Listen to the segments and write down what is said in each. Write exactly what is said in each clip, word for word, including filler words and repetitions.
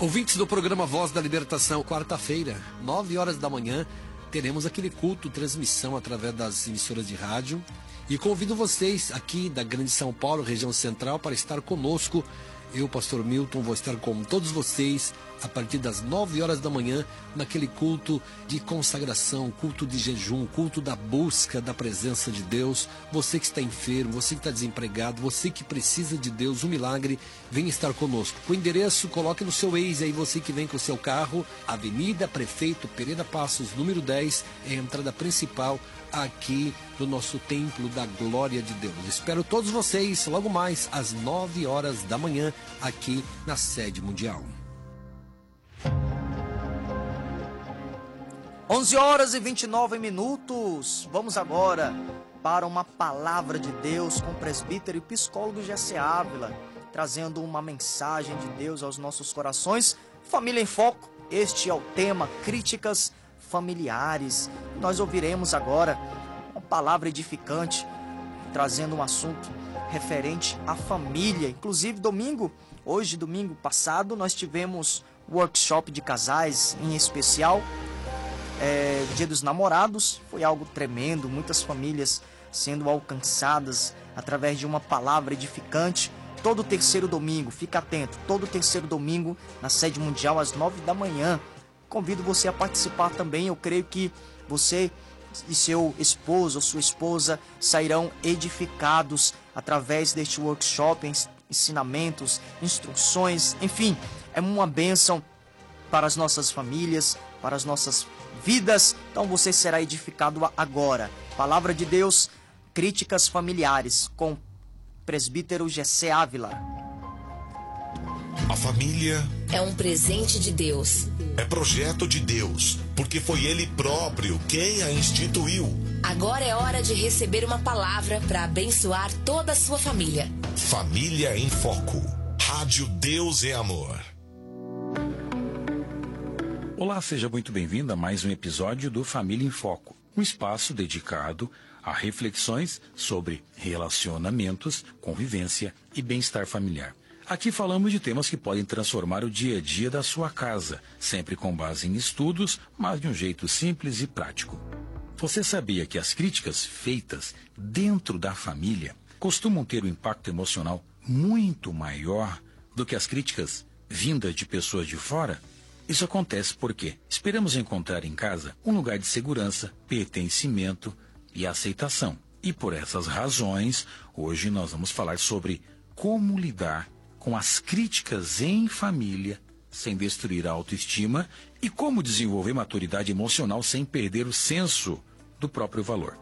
Ouvintes do programa Voz da Libertação, quarta-feira, nove horas da manhã, teremos aquele culto, transmissão através das emissoras de rádio. E convido vocês aqui da Grande São Paulo, região central, para estar conosco. Eu, pastor Milton, vou estar com todos vocês a partir das nove horas da manhã, naquele culto de consagração, culto de jejum, culto da busca da presença de Deus. Você que está enfermo, você que está desempregado, você que precisa de Deus, um milagre, vem estar conosco. O endereço, coloque no seu Waze aí, você que vem com o seu carro, Avenida Prefeito Pereira Passos, número dez, é a entrada principal aqui do nosso Templo da Glória de Deus. Espero todos vocês logo mais às nove horas da manhã aqui na sede mundial. onze horas e vinte e nove minutos. Vamos agora para uma palavra de Deus com o presbítero e psicólogo Jessé Ávila, trazendo uma mensagem de Deus aos nossos corações. Família em Foco, este é o tema, críticas familiares. Nós ouviremos agora uma palavra edificante, trazendo um assunto referente à família. Inclusive, domingo, hoje, domingo passado, nós tivemos workshop de casais, em especial, é, Dia dos Namorados. Foi algo tremendo, muitas famílias sendo alcançadas através de uma palavra edificante. Todo terceiro domingo, fica atento, todo terceiro domingo, na sede mundial, às nove da manhã. Convido você a participar também. Eu creio que você e seu esposo ou sua esposa sairão edificados através deste workshop, ensinamentos, instruções, enfim, é uma bênção para as nossas famílias, para as nossas vidas. Então você será edificado agora. Palavra de Deus, críticas familiares, com o presbítero Jessé Ávila. A família é um presente de Deus. É projeto de Deus, porque foi Ele próprio quem a instituiu. Agora é hora de receber uma palavra para abençoar toda a sua família. Família em Foco. Rádio Deus é Amor. Olá, seja muito bem-vindo a mais um episódio do Família em Foco, um espaço dedicado a reflexões sobre relacionamentos, convivência e bem-estar familiar. Aqui falamos de temas que podem transformar o dia a dia da sua casa, sempre com base em estudos, mas de um jeito simples e prático. Você sabia que as críticas feitas dentro da família costumam ter um impacto emocional muito maior do que as críticas vindas de pessoas de fora? Isso acontece porque esperamos encontrar em casa um lugar de segurança, pertencimento e aceitação. E por essas razões, hoje nós vamos falar sobre como lidar com as críticas em família, sem destruir a autoestima, e como desenvolver maturidade emocional sem perder o senso do próprio valor.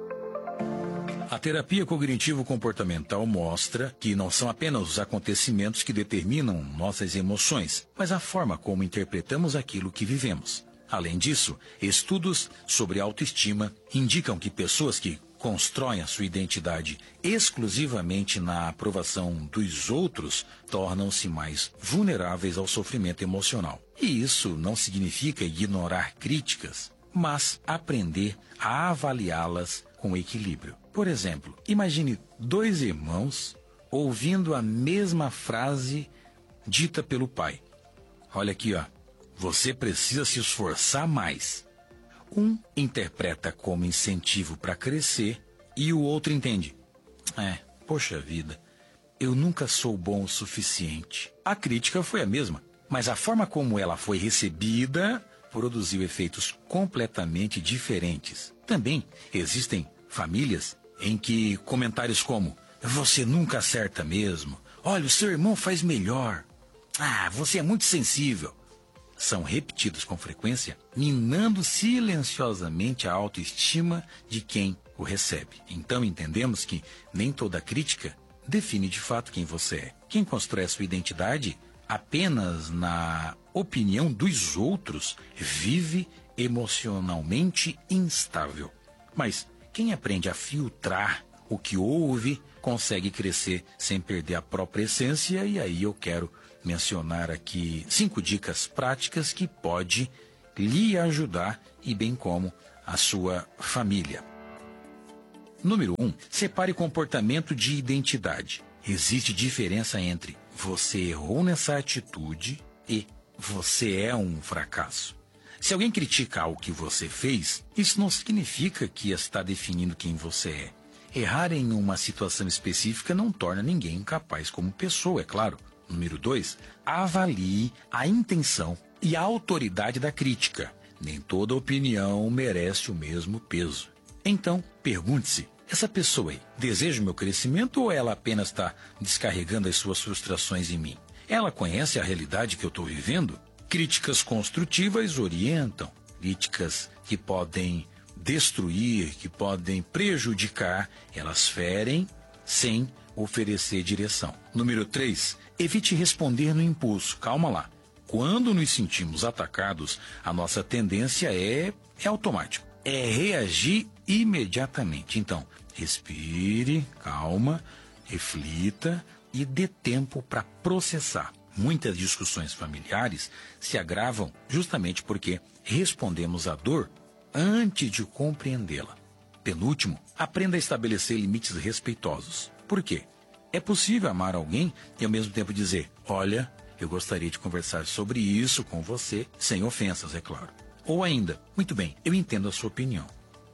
A terapia cognitivo-comportamental mostra que não são apenas os acontecimentos que determinam nossas emoções, mas a forma como interpretamos aquilo que vivemos. Além disso, estudos sobre autoestima indicam que pessoas que constroem a sua identidade exclusivamente na aprovação dos outros tornam-se mais vulneráveis ao sofrimento emocional. E isso não significa ignorar críticas, mas aprender a avaliá-las com equilíbrio. Por exemplo, imagine dois irmãos ouvindo a mesma frase dita pelo pai. Olha aqui, ó. Você precisa se esforçar mais. Um interpreta como incentivo para crescer e o outro entende. É, poxa vida, eu nunca sou bom o suficiente. A crítica foi a mesma, mas a forma como ela foi recebida produziu efeitos completamente diferentes. Também existem famílias em que comentários como: você nunca acerta mesmo, olha, o seu irmão faz melhor, ah, você é muito sensível, são repetidos com frequência, minando silenciosamente a autoestima de quem o recebe. Então entendemos que nem toda crítica define de fato quem você é. Quem constrói a sua identidade apenas na opinião dos outros vive emocionalmente instável. Mas quem aprende a filtrar o que ouve consegue crescer sem perder a própria essência. E aí eu quero mencionar aqui cinco dicas práticas que pode lhe ajudar e bem como a sua família. Número um, separe comportamento de identidade. Existe diferença entre você errou nessa atitude e você é um fracasso. Se alguém critica algo que você fez, isso não significa que está definindo quem você é. Errar em uma situação específica não torna ninguém incapaz como pessoa, é claro. Número dois, avalie a intenção e a autoridade da crítica. Nem toda opinião merece o mesmo peso. Então, pergunte-se, essa pessoa aí deseja o meu crescimento ou ela apenas está descarregando as suas frustrações em mim? Ela conhece a realidade que eu estou vivendo? Críticas construtivas orientam. Críticas que podem destruir, que podem prejudicar, elas ferem sem oferecer direção. Número três, evite responder no impulso. Calma lá. Quando nos sentimos atacados, a nossa tendência é, é automático. É reagir imediatamente. Então, respire, calma, reflita e dê tempo para processar. Muitas discussões familiares se agravam justamente porque respondemos à dor antes de compreendê-la. Penúltimo, aprenda a estabelecer limites respeitosos. Por quê? É possível amar alguém e ao mesmo tempo dizer, olha, eu gostaria de conversar sobre isso com você, sem ofensas, é claro. Ou ainda, muito bem, eu entendo a sua opinião,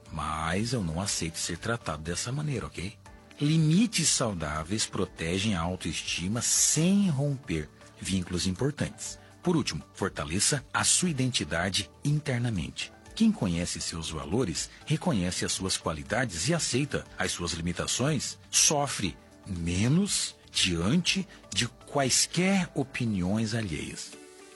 mas eu não aceito ser tratado dessa maneira, ok? Limites saudáveis protegem a autoestima sem romper vínculos importantes. Por último, fortaleça a sua identidade internamente. Quem conhece seus valores, reconhece as suas qualidades e aceita as suas limitações, sofre menos diante de quaisquer opiniões alheias.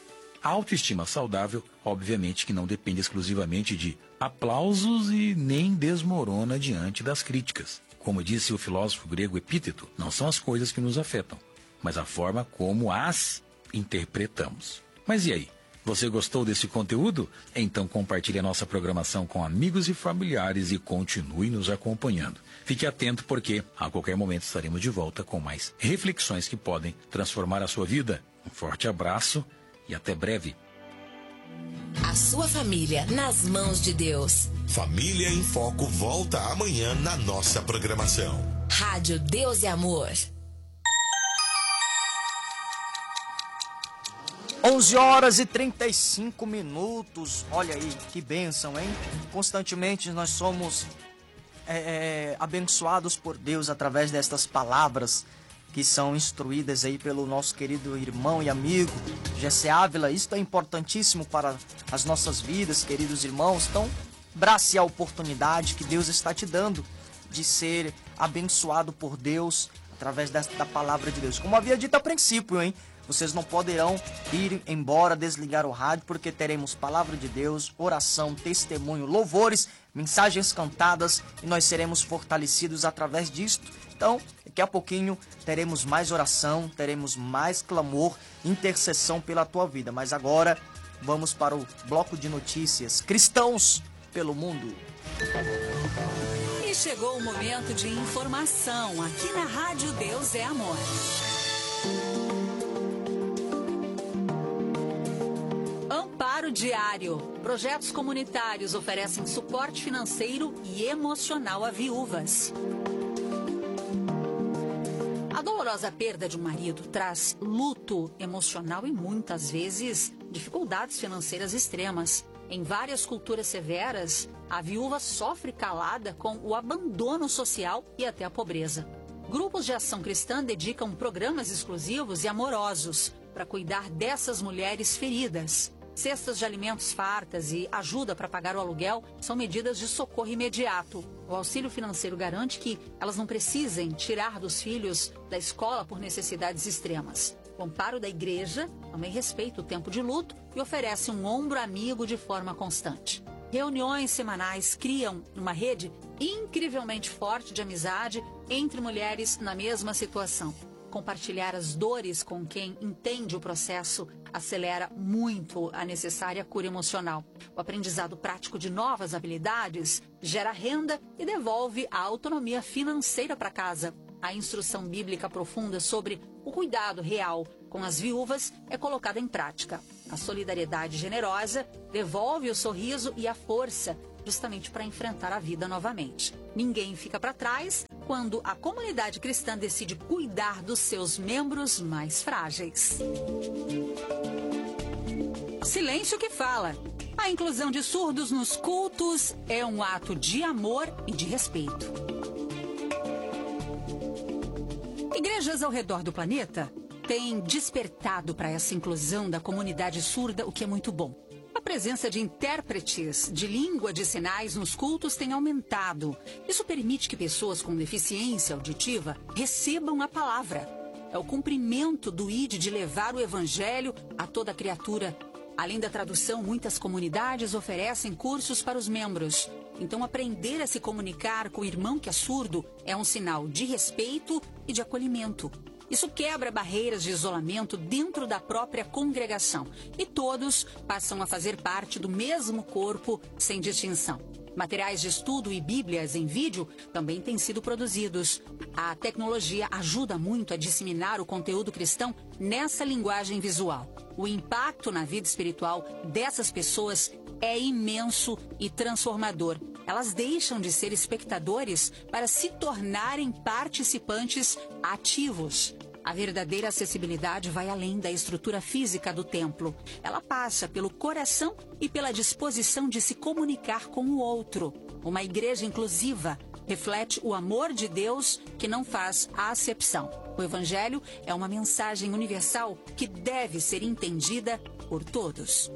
A autoestima saudável, obviamente, que não depende exclusivamente de aplausos e nem desmorona diante das críticas. Como disse o filósofo grego Epíteto, não são as coisas que nos afetam, mas a forma como as interpretamos. Mas e aí? Você gostou desse conteúdo? Então compartilhe a nossa programação com amigos e familiares e continue nos acompanhando. Fique atento porque a qualquer momento estaremos de volta com mais reflexões que podem transformar a sua vida. Um forte abraço e até breve. A sua família nas mãos de Deus. Família em Foco volta amanhã na nossa programação. Rádio Deus e Amor. onze horas e trinta e cinco minutos. Olha aí, que bênção, hein? Constantemente nós somos é, é, abençoados por Deus através destas palavras que são instruídas aí pelo nosso querido irmão e amigo Jessé Ávila. Isso é importantíssimo para as nossas vidas, queridos irmãos. Então, abrace a oportunidade que Deus está te dando de ser abençoado por Deus através desta, da palavra de Deus. Como havia dito a princípio, hein? Vocês não poderão ir embora, desligar o rádio, porque teremos palavra de Deus, oração, testemunho, louvores, mensagens cantadas e nós seremos fortalecidos através disto. Então, daqui a pouquinho teremos mais oração, teremos mais clamor, intercessão pela tua vida. Mas agora, vamos para o bloco de notícias. Cristãos pelo mundo. E chegou o momento de informação aqui na Rádio Deus é Amor. Amparo Diário. Projetos comunitários oferecem suporte financeiro e emocional a viúvas. A dolorosa perda de um marido traz luto emocional e muitas vezes dificuldades financeiras extremas. Em várias culturas severas, a viúva sofre calada com o abandono social e até a pobreza. Grupos de ação cristã dedicam programas exclusivos e amorosos para cuidar dessas mulheres feridas. Cestas de alimentos fartas e ajuda para pagar o aluguel são medidas de socorro imediato. O auxílio financeiro garante que elas não precisem tirar dos filhos da escola por necessidades extremas. O amparo da igreja também respeita o tempo de luto e oferece um ombro amigo de forma constante. Reuniões semanais criam uma rede incrivelmente forte de amizade entre mulheres na mesma situação. Compartilhar as dores com quem entende o processo acelera muito a necessária cura emocional. O aprendizado prático de novas habilidades gera renda e devolve a autonomia financeira para casa. A instrução bíblica profunda sobre o cuidado real com as viúvas é colocada em prática. A solidariedade generosa devolve o sorriso e a força justamente para enfrentar a vida novamente. Ninguém fica para trás quando a comunidade cristã decide cuidar dos seus membros mais frágeis. silêncio que fala. A inclusão de surdos nos cultos é um ato de amor e de respeito. Igrejas ao redor do planeta têm despertado para essa inclusão da comunidade surda, o que é muito bom. A presença de intérpretes de língua de sinais nos cultos tem aumentado. Isso permite que pessoas com deficiência auditiva recebam a palavra. É o cumprimento do I D de levar o evangelho a toda criatura. Além da tradução, muitas comunidades oferecem cursos para os membros. Então, aprender a se comunicar com o irmão que é surdo é um sinal de respeito e de acolhimento. Isso quebra barreiras de isolamento dentro da própria congregação. E todos passam a fazer parte do mesmo corpo, sem distinção. Materiais de estudo e bíblias em vídeo também têm sido produzidos. A tecnologia ajuda muito a disseminar o conteúdo cristão nessa linguagem visual. O impacto na vida espiritual dessas pessoas é imenso e transformador. Elas deixam de ser espectadores para se tornarem participantes ativos. A verdadeira acessibilidade vai além da estrutura física do templo. Ela passa pelo coração e pela disposição de se comunicar com o outro. Uma igreja inclusiva reflete o amor de Deus que não faz acepção. O Evangelho é uma mensagem universal que deve ser entendida por todos.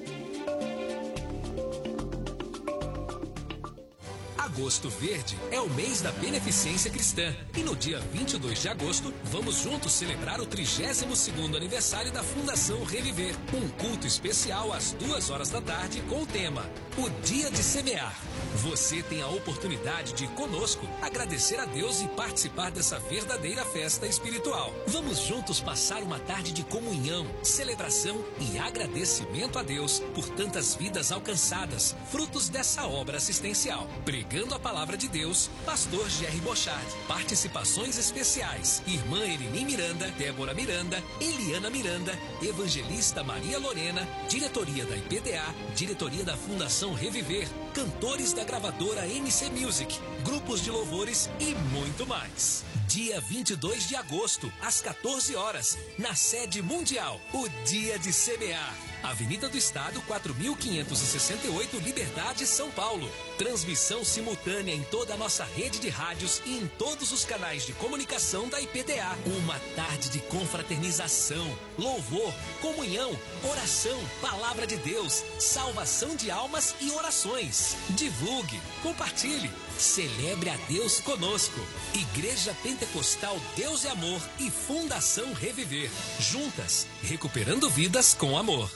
Agosto Verde é o mês da beneficência cristã e no dia vinte e dois de agosto vamos juntos celebrar o trigésimo segundo aniversário da Fundação Reviver. Um culto especial às duas horas da tarde com o tema O Dia de Semear. Você tem a oportunidade de conosco agradecer a Deus e participar dessa verdadeira festa espiritual. Vamos juntos passar uma tarde de comunhão, celebração e agradecimento a Deus por tantas vidas alcançadas, frutos dessa obra assistencial. Pregando a palavra de Deus, pastor Jerry Bochard. Participações especiais: irmã Elini Miranda, Débora Miranda, Eliana Miranda, evangelista Maria Lorena, diretoria da I P D A, diretoria da Fundação Reviver, cantores da gravadora M C Music, grupos de louvores e muito mais. Dia vinte e dois de agosto, às quatorze horas, na sede mundial, o Dia de Semear. Avenida do Estado, quatro mil quinhentos e sessenta e oito, Liberdade, São Paulo. Transmissão simultânea em toda a nossa rede de rádios e em todos os canais de comunicação da I P D A. Uma tarde de confraternização, louvor, comunhão, oração, palavra de Deus, salvação de almas e orações. Divulgue, compartilhe, celebre a Deus conosco. Igreja Pentecostal Deus e Amor e Fundação Reviver. Juntas, recuperando vidas com amor.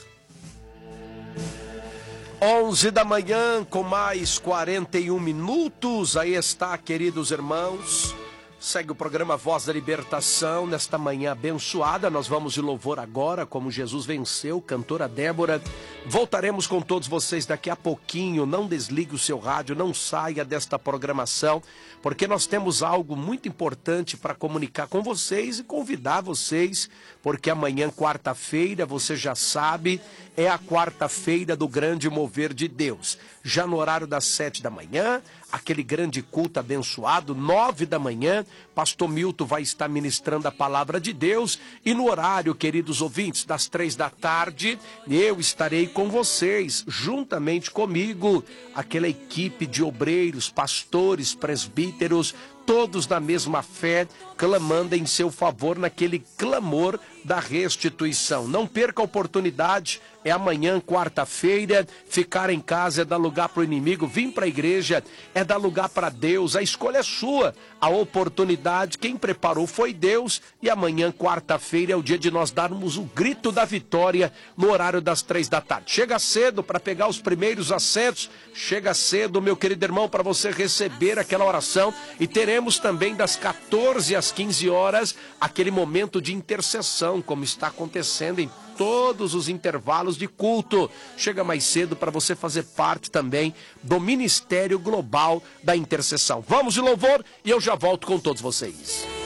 onze da manhã, com mais quarenta e um minutos. Aí está, queridos irmãos. Segue o programa Voz da Libertação. Nesta manhã abençoada, nós vamos de louvor agora, como Jesus venceu, cantora Débora. Voltaremos com todos vocês daqui a pouquinho. Não desligue o seu rádio, não saia desta programação, porque nós temos algo muito importante para comunicar com vocês e convidar vocês, porque amanhã, quarta-feira, você já sabe, é a quarta-feira do grande mover de Deus. Já no horário das sete da manhã, aquele grande culto abençoado, nove da manhã, pastor Milton vai estar ministrando a palavra de Deus. E no horário, queridos ouvintes, das três da tarde, eu estarei com vocês, juntamente comigo, aquela equipe de obreiros, pastores, presbíteros, todos na mesma fé, clamando em seu favor naquele clamor da restituição. Não perca a oportunidade, é amanhã, quarta-feira. Ficar em casa é dar lugar para o inimigo, vir para a igreja é dar lugar para Deus. A escolha é sua, a oportunidade, quem preparou foi Deus. E amanhã, quarta-feira, é o dia de nós darmos o grito da vitória no horário das três da tarde. Chega cedo para pegar os primeiros assentos, chega cedo, meu querido irmão, para você receber aquela oração. E teremos também das quatorze às quinze horas aquele momento de intercessão, como está acontecendo em todos os intervalos de culto. Chega mais cedo para você fazer parte também do Ministério Global da Intercessão. Vamos de louvor e eu já volto com todos vocês.